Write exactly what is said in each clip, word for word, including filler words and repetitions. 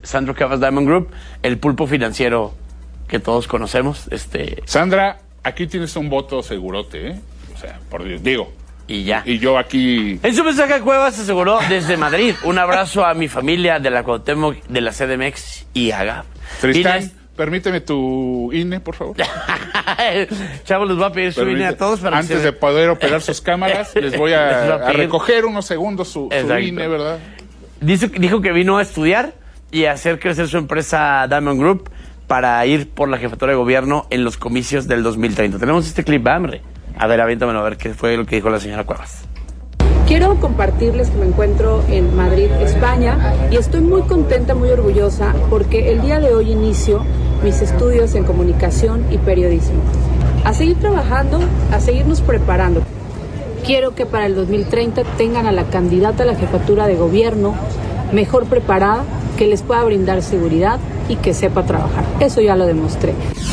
Sandro Cuevas Diamond Group, el pulpo financiero que todos conocemos. Este... Sandra, aquí tienes un voto segurote, ¿eh? O sea, por Dios, digo. Y ya. Y yo aquí... En su mensaje, Cuevas aseguró desde Madrid: un abrazo a mi familia de la Cuauhtémoc, de la C D M X y a Gab. Tristán, Y permíteme tu I N E, por favor. Chavos, les voy a pedir su I N E a todos para Antes que de poder operar sus cámaras, les voy a, Les voy a a recoger unos segundos su, su I N E, ¿verdad? Dice, dijo que vino a estudiar y a hacer crecer su empresa Diamond Group para ir por la jefatura de gobierno en los comicios del dos mil treinta. Tenemos este clip, hambre. A ver, aviéntamelo a ver qué fue lo que dijo la señora Cuevas. Quiero compartirles que me encuentro en Madrid, España, y estoy muy contenta, muy orgullosa, porque el día de hoy inicio mis estudios en comunicación y periodismo. A seguir trabajando, a seguirnos preparando. Quiero que para el dos mil treinta tengan a la candidata a la jefatura de gobierno mejor preparada, que les pueda brindar seguridad y que sepa trabajar. Eso ya lo demostré.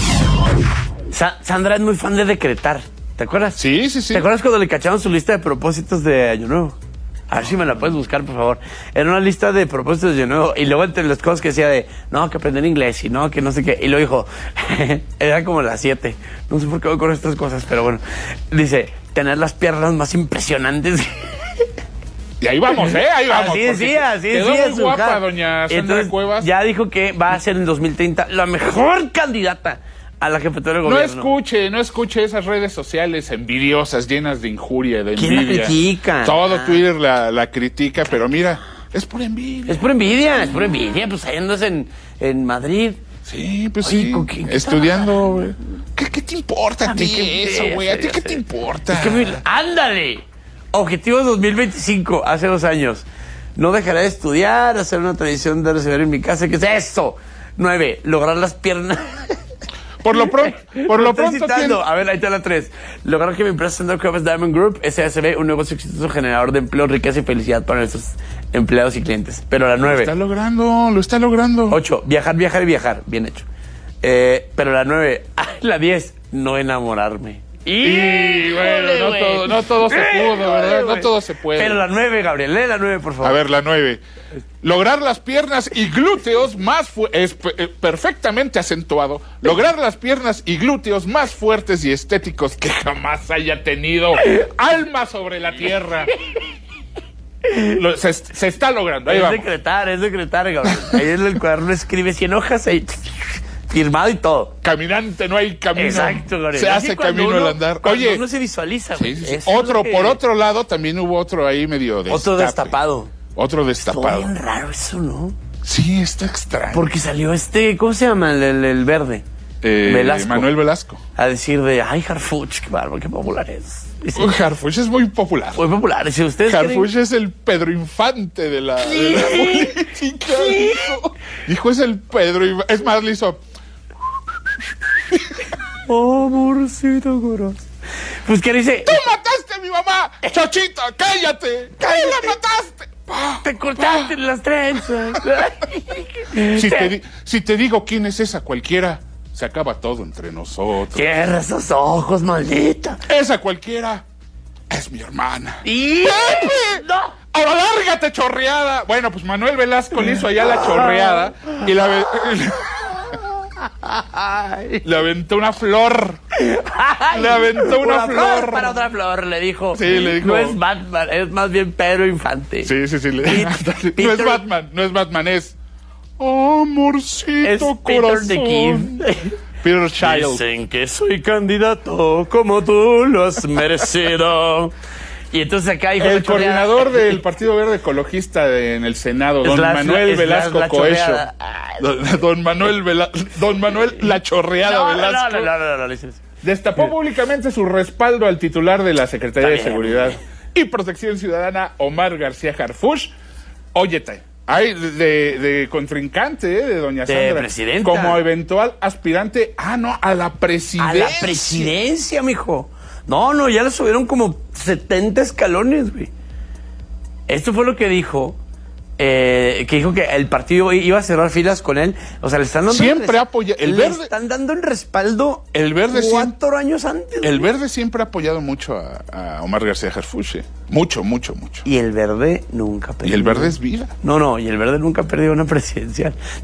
Sa Sandra es muy fan de decretar. ¿Te acuerdas? Sí, sí, sí. ¿Te acuerdas cuando le cacharon su lista de propósitos de Año Nuevo? A ver si me la puedes buscar, por favor. Era una lista de propósitos de Año Nuevo. Y luego entre las cosas que decía de, no, que aprender inglés y no, que no sé qué. Y luego dijo, era como las siete. No sé por qué voy con estas cosas, pero bueno. Dice, tener las piernas más impresionantes. Y ahí vamos, ¿eh? Ahí vamos. Así decía, así decía. Quedó muy guapa, cara. doña Sandra Entonces, Cuevas. Ya dijo que va a ser en dos mil treinta la mejor candidata a la jefatura del No gobierno. escuche, no escuche esas redes sociales envidiosas, llenas de injuria, de ¿Quién la envidia. critica? Todo Ah. Twitter la, la critica, pero mira, es por envidia. Es por envidia, es por envidia. Pues ahí andas en, en Madrid. Sí, pues Oye, sí, ¿con quién estudiando, güey. ¿Qué, ¿Qué te importa a, A ti mí qué me eso, güey? ¿A ti interesa, qué te ya sé. importa? Es que me... ¡Ándale! Objetivos dos mil veinticinco, hace dos años. No dejaré de estudiar, hacer una tradición de recibir en mi casa. ¿Qué es eso? Nueve, lograr las piernas... Por lo, pronto, por lo Estoy pronto... citando. tiene- A ver, ahí está la tres. Lograr que mi empresa Sandro Cuevas Diamond Group, S A S B, un negocio exitoso generador de empleo, riqueza y felicidad para nuestros empleados y clientes. Pero la Lo nueve. está logrando, lo está logrando. Ocho, viajar, viajar y viajar. Bien hecho. Eh, pero la nueve. La diez, no enamorarme. Y bueno, no güey. todo, no todo se pudo, Híjole, ¿verdad? No güey. todo se puede. Pero la nueve, Gabriel, lee la nueve, por favor. A ver, la nueve. Lograr las piernas y glúteos más fu- es pe- eh, perfectamente acentuado. Lograr las piernas y glúteos más fuertes y estéticos que jamás haya tenido alma sobre la tierra. Lo- se, se está logrando. Ahí es vamos. secretar, es secretar, Gabriel. Ahí en el cuaderno escribe cien hojas ahí, firmado y todo. Caminante, no hay camino. Exacto, Gabriel. Se Es hace que cuando camino uno- al andar. cuando Oye, uno se visualiza, sí, güey. sí, sí. Eso es Otro, lo que- por otro lado, también hubo otro ahí medio destape. Otro destapado. Otro Estuvo destapado. bien raro eso, ¿no? Sí, está extraño. Porque salió este, ¿cómo se llama? El, el- el verde. Eh, Velasco. Manuel Velasco. A decir de, ay, Harfuch, qué bárbaro, qué popular es. Dice, Uy, Harfuch es muy popular. muy popular. Si ustedes Harfuch creen- es el Pedro Infante de la, de la política. Dijo, dijo, es el Pedro Infante. Es más, le hizo... Amorcito corazón. Pues, ¿qué dice? ¡Tú mataste a mi mamá! ¡Chachita, cállate! ¡Tú la mataste! Pa, Te cortaste pa. las trenzas. Si te, di- si te digo quién es esa cualquiera, se acaba todo entre nosotros. Cierra esos ojos, maldita. Esa cualquiera es mi hermana. Y... ¡Pepe! ¡No! ¡Ahora lárgate, chorreada! Bueno, pues Manuel Velasco le hizo allá la chorreada y la... ve- Ay. Le aventó una flor. Ay, Le aventó una flor. para otra flor, le dijo. Sí, le dijo. No es Batman, es más bien Pedro Infante. Sí, sí, sí. le- Pete- no Peter- es Batman, no es Batman, es... Amorcito Es Peter corazón. the Kid. Peter Child. Dicen que soy candidato como tú lo has merecido. Y entonces acá dijo El la chorreada. coordinador del Partido Verde Ecologista de- en el Senado, Es don la- Manuel es la- Velasco la Coelho. chorreada. Ay. Don, don Manuel Vela- don Manuel La Chorreada No, no, Velasco. no, no, no, no, no, no, no. Destapó públicamente su respaldo al titular de la Secretaría de Está bien. Seguridad y Protección Ciudadana, Omar García Harfuch. Óyete, hay de, de, de contrincante, ¿eh? De doña De Sandra. presidenta. Como eventual aspirante, ah, no, a la A presidencia. la presidencia, mijo. No, no, ya le subieron como setenta escalones, güey. Esto fue lo que dijo. Eh, que dijo que el partido iba a cerrar filas con él. O sea, le están dando... Siempre res- apoya- el le verde- están dando el respaldo El verde cuatro años antes. El güey. Verde siempre ha apoyado mucho a, a Omar García Harfuch. eh. Mucho, mucho, mucho. Y el verde nunca perdió. Y el Verde es vida. No, no, y el verde nunca perdió una presidencial.